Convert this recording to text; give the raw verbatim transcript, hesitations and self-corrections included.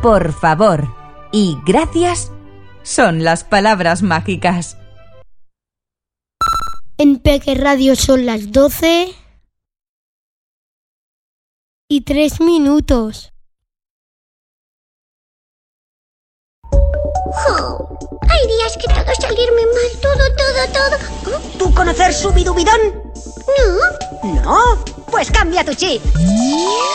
por favor y gracias son las palabras mágicas. En Peque Radio son las doce y tres minutos. Oh, hay días que todo salirme mal, todo, todo, todo. ¿Tú conocer Subidubidón? No. No, pues cambia tu chip.